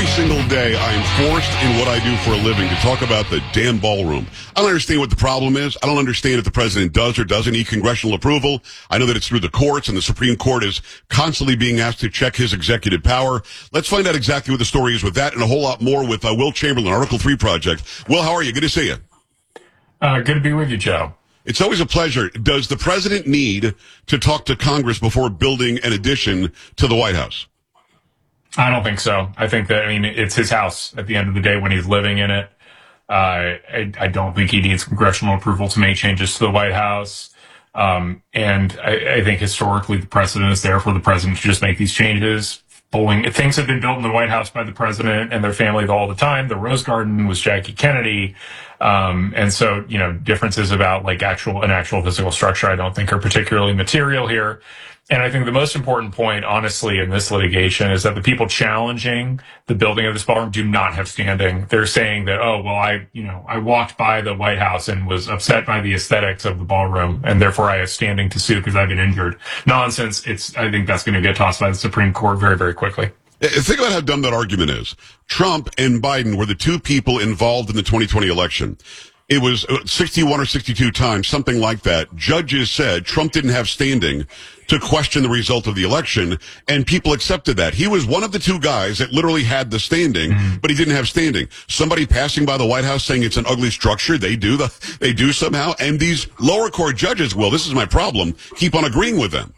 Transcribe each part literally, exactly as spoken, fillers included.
Every single day, I am forced in what I do for a living to talk about the damn ballroom. I don't understand what the problem is. I don't understand if the president does or doesn't need congressional approval. I know that it's through the courts, and the Supreme Court is constantly being asked to check his executive power. Let's find out exactly what the story is with that and a whole lot more with uh, Will Chamberlain, Article three Project. Will, how are you? Good to see you. Uh, good to be with you, Joe. It's always a pleasure. Does the president need to talk to Congress before building an addition to the White House? I don't think so. I think that, I mean, it's his house at the end of the day when he's living in it. Uh, I, I don't think he needs congressional approval to make changes to the White House. Um, and I, I think historically the precedent is there for the president to just make these changes. Bowling, things have been built in the White House by the president and their family all the time. The Rose Garden was Jackie Kennedy. Um, and so, you know, differences about like actual, an actual physical structure, I don't think are particularly material here. And I think the most important point, honestly, in this litigation is that the people challenging the building of this ballroom do not have standing. They're saying that, oh, well, I, you know, I walked by the White House and was upset by the aesthetics of the ballroom, and therefore I have standing to sue because I've been injured. Nonsense. It's, I think that's going to get tossed by the Supreme Court very, very quickly. Think about how dumb that argument is. Trump and Biden were the two people involved in the twenty twenty election. It was sixty-one or sixty-two times, something like that. Judges said Trump didn't have standing to question the result of the election, and people accepted that. He was one of the two guys that literally had the standing, mm-hmm. but he didn't have standing. Somebody passing by the White House saying it's an ugly structure, they do the, they do somehow, and these lower court judges, well, this is my problem, keep on agreeing with them.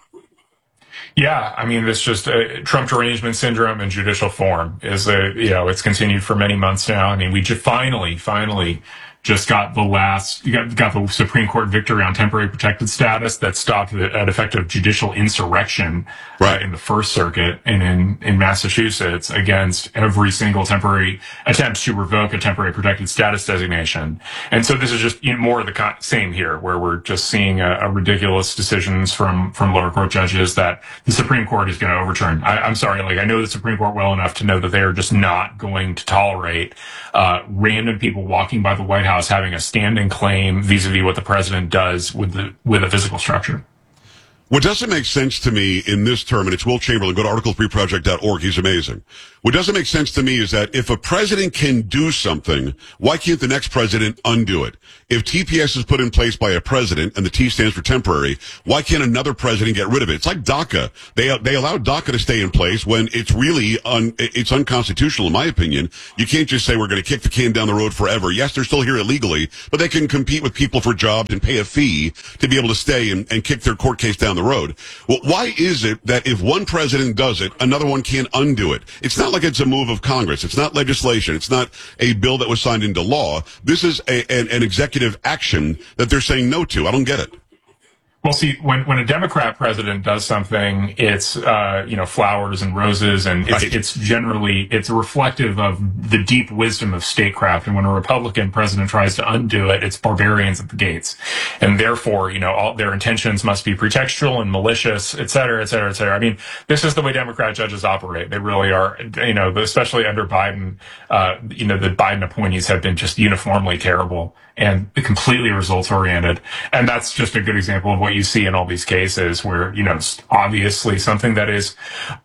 Yeah, I mean, this just uh, Trump derangement syndrome in judicial form is a, you know, it's continued for many months now. I mean, we just finally, finally just got the last, got, got the Supreme Court victory on temporary protected status that stopped the, an effective judicial insurrection right. uh, in the First Circuit and in, in Massachusetts against every single temporary attempt to revoke a temporary protected status designation. And so this is just you know, more of the co- same here, where we're just seeing a, a ridiculous decisions from, from lower court judges that the Supreme Court is going to overturn. I, I'm sorry, like I know the Supreme Court well enough to know that they are just not going to tolerate uh, random people walking by the White House having a standing claim vis-a-vis what the president does with the with a physical structure. What doesn't make sense to me in this term, and it's Will Chamberlain, go to article three project dot org, he's amazing. What doesn't make sense to me is that if a president can do something, why can't the next president undo it? If T P S is put in place by a president, and the T stands for temporary, why can't another president get rid of it? It's like DACA. They they allowed DACA to stay in place when it's really un, it's unconstitutional, in my opinion. You can't just say we're going to kick the can down the road forever. Yes, they're still here illegally, but they can compete with people for jobs and pay a fee to be able to stay and, and kick their court case down the road. Well, why is it that if one president does it, another one can't undo it? It's not like it's a move of Congress. It's not legislation. It's not a bill that was signed into law. This is a, an, an executive action that they're saying no to. I don't get it. Well, see, when, when a Democrat president does something, it's, uh, you know, flowers and roses, and it's, right. it's generally, it's reflective of the deep wisdom of statecraft. And when a Republican president tries to undo it, it's barbarians at the gates. And therefore, you know, all their intentions must be pretextual and malicious, et cetera, et cetera, et cetera. I mean, this is the way Democrat judges operate. They really are, you know, especially under Biden, uh, you know, the Biden appointees have been just uniformly terrible and completely results oriented. And that's just a good example of what you see in all these cases where, you know, obviously something that is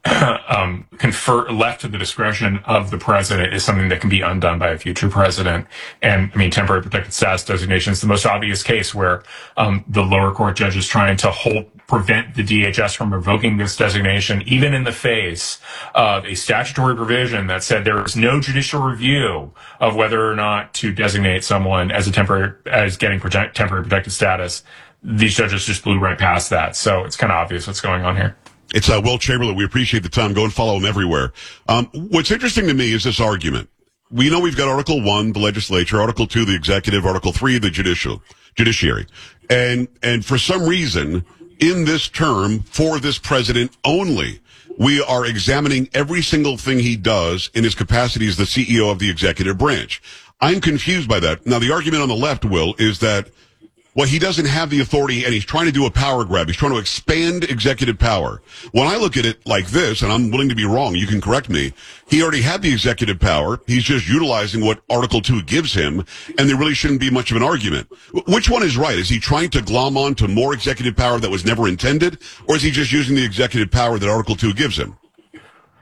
um, confer- left to the discretion of the president is something that can be undone by a future president. And I mean, temporary protected status designation is the most obvious case where um, the lower court judge is trying to hold, prevent the D H S from revoking this designation, even in the face of a statutory provision that said there is no judicial review of whether or not to designate someone as a temporary, as getting protect, temporary protected status. These judges just blew right past that. So it's kind of obvious what's going on here. It's uh, Will Chamberlain. We appreciate the time. Go and follow him everywhere. Um, what's interesting to me is this argument. We know we've got Article one, the legislature, Article two, the executive, Article three, the judicial, judiciary. And, and for some reason, in this term, for this president only, we are examining every single thing he does in his capacity as the C E O of the executive branch. I'm confused by that. Now, the argument on the left, Will, is that well, he doesn't have the authority, and he's trying to do a power grab. He's trying to expand executive power. When I look at it like this, and I'm willing to be wrong, you can correct me, he already had the executive power. He's just utilizing what Article two gives him, and there really shouldn't be much of an argument. Which one is right? Is he trying to glom on to more executive power that was never intended, or is he just using the executive power that Article two gives him?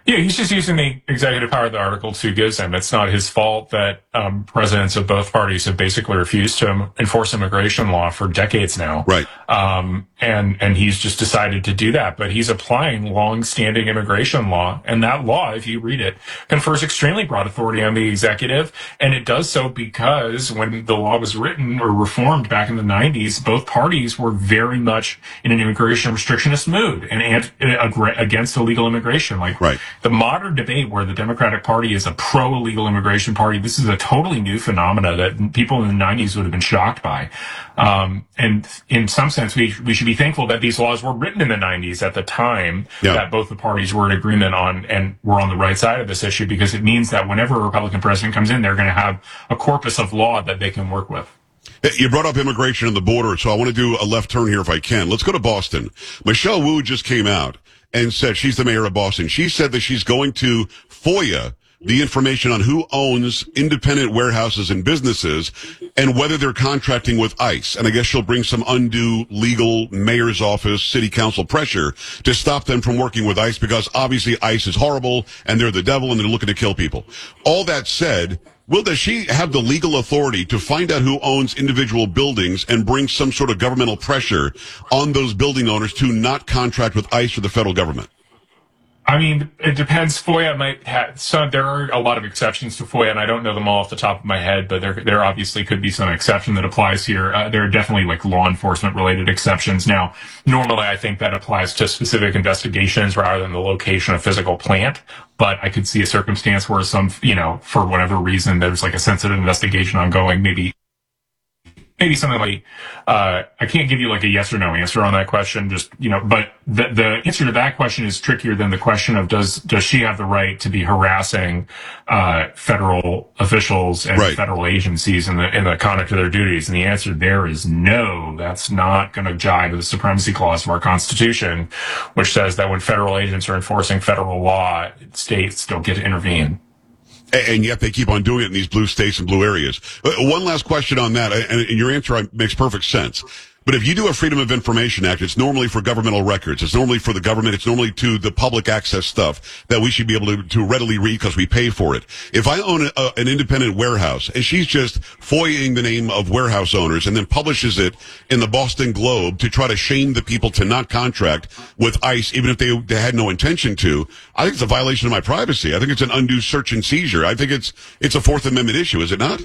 Yeah, he's just using the executive power the Article two gives him. It's not his fault that um, presidents of both parties have basically refused to im- enforce immigration law for decades now. Right. Um, and, and he's just decided to do that. But he's applying long-standing immigration law. And that law, if you read it, confers extremely broad authority on the executive. And it does so because when the law was written or reformed back in the nineties, both parties were very much in an immigration restrictionist mood and, and uh, against illegal immigration. Like, right. The modern debate where the Democratic Party is a pro-illegal immigration party, this is a totally new phenomena that people in the nineties would have been shocked by. Um, and in some sense, we, we should be thankful that these laws were written in the nineties at the time yeah. that both the parties were in agreement on and were on the right side of this issue, because it means that whenever a Republican president comes in, they're going to have a corpus of law that they can work with. You brought up immigration and the border, so I want to do a left turn here if I can. Let's go to Boston. Michelle Wu just came out and said, she's the mayor of Boston. She said that she's going to FOIA the information on who owns independent warehouses and businesses and whether they're contracting with ICE. And I guess she'll bring some undue legal mayor's office, city council pressure to stop them from working with ICE, because obviously ICE is horrible and they're the devil and they're looking to kill people. All that said, Will, does she have the legal authority to find out who owns individual buildings and bring some sort of governmental pressure on those building owners to not contract with ICE or the federal government? I mean, it depends. FOIA might have some, there are a lot of exceptions to FOIA, and I don't know them all off the top of my head, but there, there obviously could be some exception that applies here. Uh, there are definitely like law enforcement related exceptions. Now, normally I think that applies to specific investigations rather than the location of physical plant. But I could see a circumstance where some, you know, for whatever reason, there's like a sensitive investigation ongoing, maybe Maybe something like, uh, I can't give you like a yes or no answer on that question, just, you know, but the, the answer to that question is trickier than the question of does, does she have the right to be harassing, uh, federal officials and right. federal agencies in the, in the conduct of their duties? And the answer there is no. That's not going to jive with the supremacy clause of our Constitution, which says that when federal agents are enforcing federal law, states don't get to intervene. And yet they keep on doing it in these blue states and blue areas. One last question on that, and your answer makes perfect sense. But if you do a Freedom of Information Act, it's normally for governmental records. It's normally for the government. It's normally to the public access stuff that we should be able to, to readily read because we pay for it. If I own a, an independent warehouse and she's just FOIAing the name of warehouse owners and then publishes it in the Boston Globe to try to shame the people to not contract with ICE, even if they, they had no intention to, I think it's a violation of my privacy. I think it's an undue search and seizure. I think it's, it's a Fourth Amendment issue, is it not?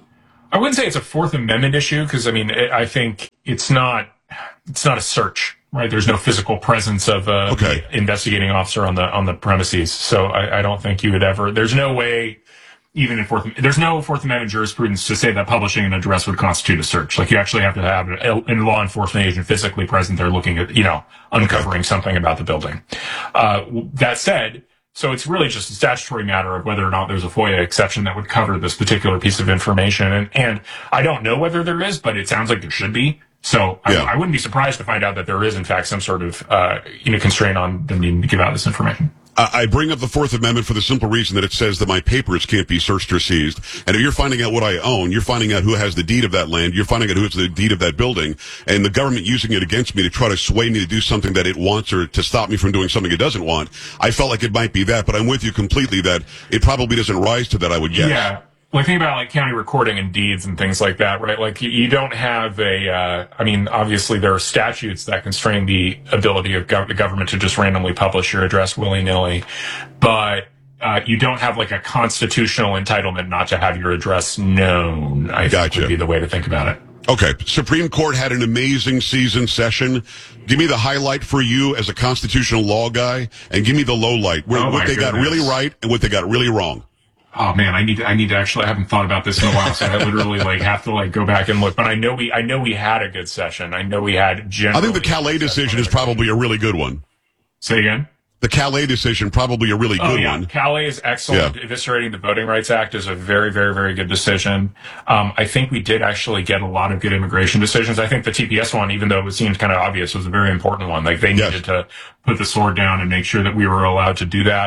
I wouldn't say it's a Fourth Amendment issue because, I mean, it, I think it's not it's not a search, right? There's no physical presence of a okay. investigating officer on the on the premises, so I, I don't think you would ever. There's no way, even in Fourth, there's no Fourth Amendment jurisprudence to say that publishing an address would constitute a search. Like you actually have to have a, a law enforcement agent physically present there, looking at, you know, uncovering okay. something about the building. Uh, that said. So it's really just a statutory matter of whether or not there's a FOIA exception that would cover this particular piece of information. And, and I don't know whether there is, but it sounds like there should be. So yeah. I, I wouldn't be surprised to find out that there is, in fact, some sort of, uh, you know, constraint on them needing to give out this information. I bring up the Fourth Amendment for the simple reason that it says that my papers can't be searched or seized. And if you're finding out what I own, you're finding out who has the deed of that land, you're finding out who has the deed of that building, and the government using it against me to try to sway me to do something that it wants or to stop me from doing something it doesn't want. I felt like it might be that, but I'm with you completely that it probably doesn't rise to that, I would guess. Yeah. Well, think about like county recording and deeds and things like that, right? Like you, you don't have a, uh, I mean, obviously there are statutes that constrain the ability of gov- the government to just randomly publish your address willy-nilly, but uh, you don't have like a constitutional entitlement not to have your address known, I gotcha. think would be the way to think about it. Okay. Supreme Court had an amazing season session. Give me the highlight for you as a constitutional law guy, and give me the low light, where, oh what they goodness. got really right and what they got really wrong. Oh man, I need to, I need to actually, I haven't thought about this in a while, so I literally like have to like go back and look. But I know we, I know we had a good session. I know we had generally. I think the Calais decision is probably a really good one. Say again? The Calais decision, probably a really good oh, yeah. one. Calais is excellent. Yeah. Eviscerating the Voting Rights Act is a very, very, very good decision. Um, I think we did actually get a lot of good immigration decisions. I think the T P S one, even though it seemed kind of obvious, was a very important one. Like they needed yes. to put the sword down and make sure that we were allowed to do that.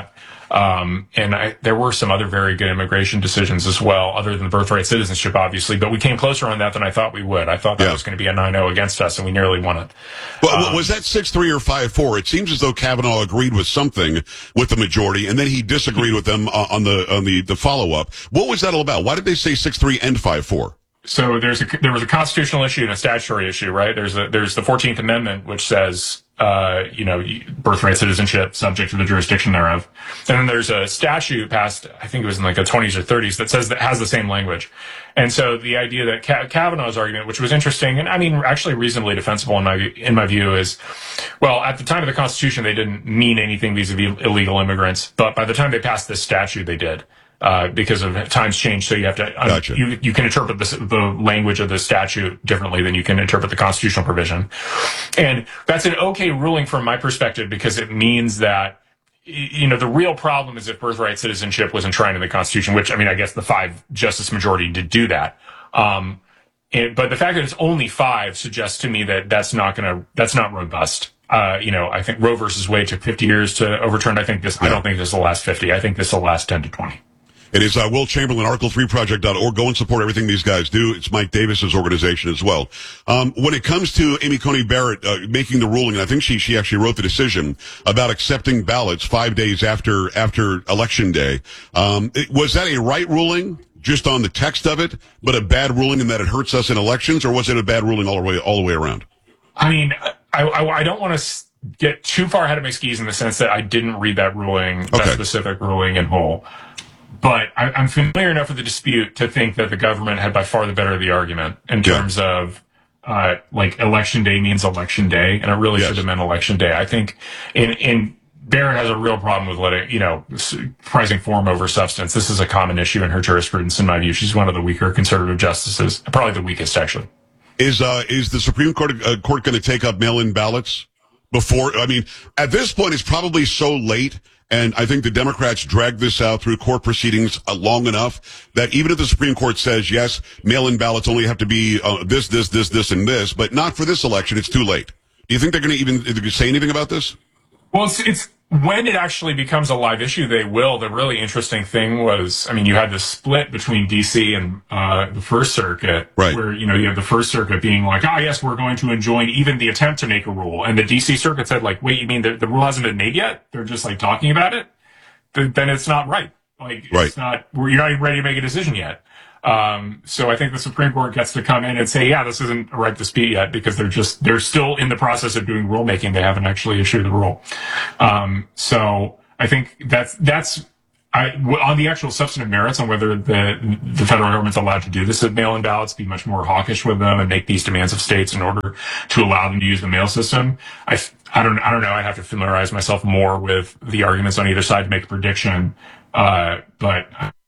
Um, and I, there were some other very good immigration decisions as well, other than the birthright citizenship, obviously. But we came closer on that than I thought we would. I thought that Yeah. was going to be a nine oh against us, and we nearly won it. Well, Um, was that six three or five four? It seems as though Kavanaugh agreed with something with the majority, and then he disagreed with them uh, on the on the, the follow up. What was that all about? Why did they say six three and five four? So there's a there was a constitutional issue and a statutory issue, right? There's a there's the fourteenth Amendment, which says uh, you know birthright citizenship subject to the jurisdiction thereof, and then there's a statute passed, I think it was in like the twenties or thirties, that says that has the same language. And so the idea that Ka- Kavanaugh's argument, which was interesting and I mean actually reasonably defensible in my in my view, is well, at the time of the Constitution they didn't mean anything vis-a-vis illegal immigrants, but by the time they passed this statute they did. Uh, because of times change, so you have to um, Gotcha. you you can interpret the the language of the statute differently than you can interpret the constitutional provision, and that's an okay ruling from my perspective because it means that you know the real problem is if birthright citizenship was enshrined in the Constitution, which I mean I guess the five justice majority did do that, um, and, but the fact that it's only five suggests to me that that's not gonna that's not robust. Uh, you know, I think Roe versus Wade took fifty years to overturn. I think this yeah. I don't think this will last fifty. I think this will last ten to twenty. It is uh, Will Chamberlain, article three project dot org. Go and support everything these guys do. It's Mike Davis's organization as well. Um, when it comes to Amy Coney Barrett uh, making the ruling, and I think she she actually wrote the decision about accepting ballots five days after after Election Day, um, it, was that a right ruling just on the text of it, but a bad ruling in that it hurts us in elections, or was it a bad ruling all the way all the way around? I mean, I, I, I don't want to get too far ahead of my skis in the sense that I didn't read that ruling, that Okay. specific ruling in whole. But I, I'm familiar enough with the dispute to think that the government had by far the better of the argument in Yeah. terms of, uh, like election day means election day, and it really Yes. should have meant election day. I think in, in Barrett has a real problem with letting, you know, prizing form over substance. This is a common issue in her jurisprudence, in my view. She's one of the weaker conservative justices, probably the weakest, actually. Is uh, is the Supreme Court uh, court going to take up mail-in ballots before? I mean, at this point, it's probably so late, and I think the Democrats dragged this out through court proceedings uh, long enough that even if the Supreme Court says yes, mail-in ballots only have to be uh, this, this, this, this, and this, but not for this election, it's too late. Do you think they're going to even say anything about this? Well, it's, it's when it actually becomes a live issue, they will. The really interesting thing was, I mean, you had this split between D C and uh, the First Circuit, right. where, you know, you have the First Circuit being like, ah, oh, yes, we're going to enjoin even the attempt to make a rule. And the D C Circuit said, like, wait, you mean the, the rule hasn't been made yet? They're just, like, talking about it? Th- then it's not right. Like, right. it's not, you're not even ready to make a decision yet. Um, so I think the Supreme Court gets to come in and say, yeah, this isn't a right dispute yet because they're just, they're still in the process of doing rulemaking. They haven't actually issued the rule. Um, so I think that's, that's, I, on the actual substantive merits on whether the, the federal government's allowed to do this at mail-in ballots, be much more hawkish with them and make these demands of states in order to allow them to use the mail system. I, I don't, I don't know. I'd have to familiarize myself more with the arguments on either side to make a prediction. Uh, but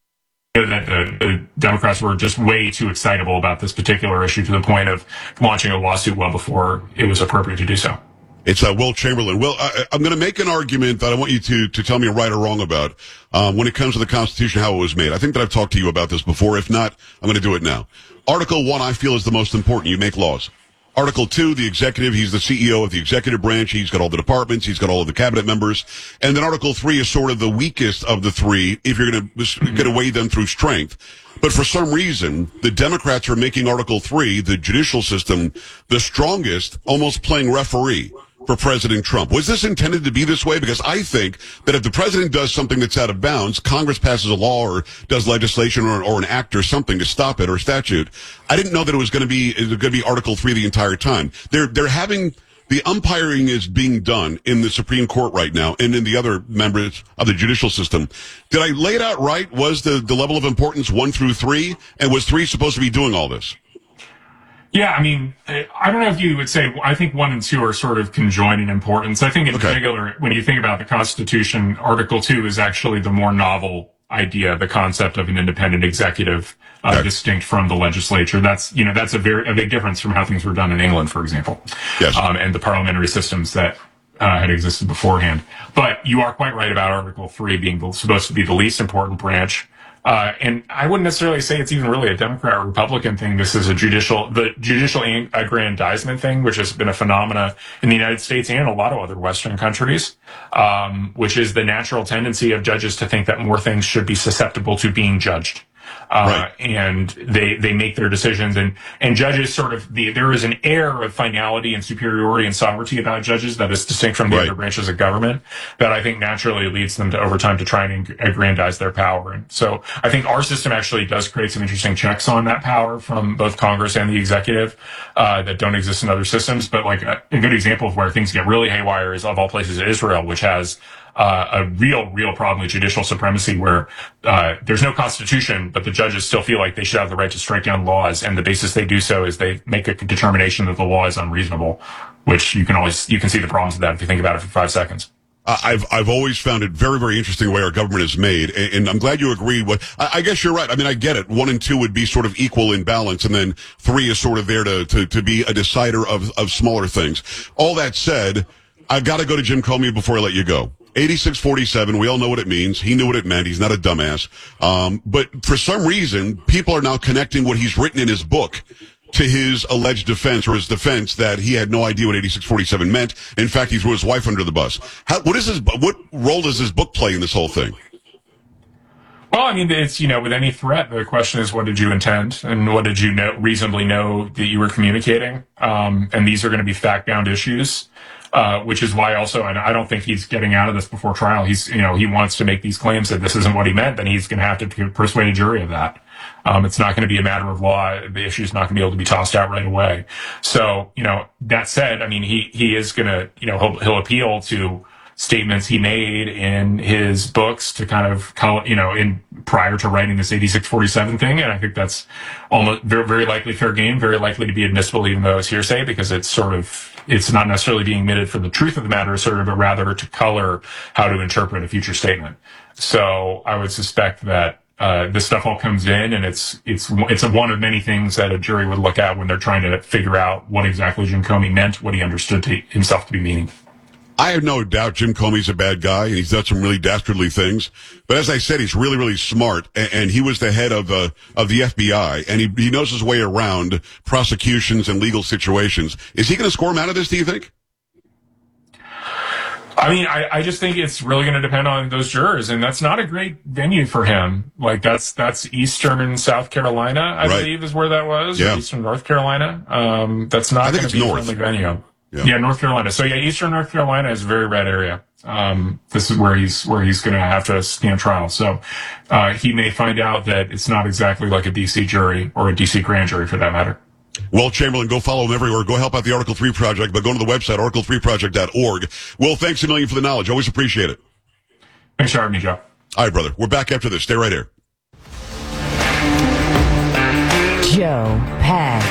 that the, the Democrats were just way too excitable about this particular issue to the point of launching a lawsuit well before it was appropriate to do so. It's uh, Will Chamberlain. Will, I, I'm going to make an argument that I want you to to tell me right or wrong about um, when it comes to the Constitution, how it was made. I think that I've talked to you about this before. If not, I'm going to do it now. Article one, I feel, is the most important. You make laws. Article two, the executive, he's the C E O of the executive branch. He's got all the departments. He's got all of the cabinet members. And then Article three is sort of the weakest of the three if you're going to going to weigh them through strength. But for some reason, the Democrats are making Article three, the judicial system, the strongest, almost playing referee for President Trump. Was this intended to be this way? Because I think that if the president does something that's out of bounds, Congress passes a law or does legislation or, or an act or something to stop it or statute. I didn't know that it was going to be it was going to be Article three the entire time. They're they're having the umpiring is being done in the Supreme Court right now and in the other members of the judicial system. Did I lay it out right? Was the the level of importance one through three, and was three supposed to be doing all this? Yeah, I mean, I don't know if you would say, I think one and two are sort of conjoined in importance. I think in okay. particular, when you think about the Constitution, Article two is actually the more novel idea, the concept of an independent executive, uh, okay. distinct from the legislature. That's, you know, that's a very, a big difference from how things were done in England, for example. Yes. Um, and the parliamentary systems that, uh, had existed beforehand. But you are quite right about Article three being the, supposed to be the least important branch. Uh, and I wouldn't necessarily say it's even really a Democrat or Republican thing. This is a judicial, the judicial aggrandizement thing, which has been a phenomena in the United States and a lot of other Western countries, um, which is the natural tendency of judges to think that more things should be susceptible to being judged. Uh, right. And they, they make their decisions, and, and judges sort of, the, there is an air of finality and superiority and sovereignty about judges that is distinct from the right. other branches of government that I think naturally leads them to over time to try and aggrandize their power. And so I think our system actually does create some interesting checks on that power from both Congress and the executive, uh, that don't exist in other systems. But like a, a good example of where things get really haywire is, of all places, Israel, which has Uh, a real, real problem with judicial supremacy where, uh, there's no constitution, but the judges still feel like they should have the right to strike down laws. And the basis they do so is they make a determination that the law is unreasonable, which you can always, you can see the problems of that if you think about it for five seconds. Uh, I've I've always found it very, very interesting the way our government is made, and, and I'm glad you agree with. I, I guess you're right. I mean, I get it. One and two would be sort of equal in balance, and then three is sort of there to to, to be a decider of of smaller things. All that said, I've got to go to Jim Comey before I let you go. eighty-six forty-seven, we all know what it means. He knew what it meant. He's not a dumbass. Um, but for some reason, people are now connecting what he's written in his book to his alleged defense, or his defense that he had no idea what eighty-six forty-seven meant. In fact, he threw his wife under the bus. How, what is his, what role does his book play in this whole thing? Well, I mean, it's, you know, with any threat, the question is, what did you intend? And what did you know, reasonably know that you were communicating? Um, and these are going to be fact-bound issues. Uh, which is why also, and I don't think he's getting out of this before trial. He's, you know, he wants to make these claims that this isn't what he meant, then he's going to have to persuade a jury of that. Um, it's not going to be a matter of law. The issue is not going to be able to be tossed out right away. So, you know, that said, I mean, he, he is going to, you know, he'll, he'll appeal to statements he made in his books to kind of, you know, in prior to writing this eighty-six forty-seven thing. And I think that's almost very, very likely fair game, very likely to be admissible, even though it's hearsay, because it's sort of, it's not necessarily being admitted for the truth of the matter, sort of, but rather to color how to interpret a future statement. So I would suspect that uh, this stuff all comes in, and it's it's it's a one of many things that a jury would look at when they're trying to figure out what exactly Jim Comey meant, what he understood to himself to be meaning. I have no doubt Jim Comey's a bad guy, and he's done some really dastardly things. But as I said, he's really, really smart, and, and he was the head of uh, of the F B I, and he, he knows his way around prosecutions and legal situations. Is he going to score him out of this, do you think? I mean, I, I just think it's really going to depend on those jurors, and that's not a great venue for him. Like, that's that's Eastern South Carolina, I right. believe, is where that was, yeah. or Eastern North Carolina. Um, that's not going to be a friendly venue. Yeah. yeah, North Carolina. So yeah, Eastern North Carolina is a very red area. Um, this is where he's, where he's going to have to stand trial. So, uh, he may find out that it's not exactly like a D C jury or a D C grand jury for that matter. Will Chamberlain, go follow him everywhere. Go help out the Article three Project, but go to the website, article three project dot org. Will, thanks a million for the knowledge. Always appreciate it. Thanks for having me, Joe. All right, brother. We're back after this. Stay right here. Joe Pags.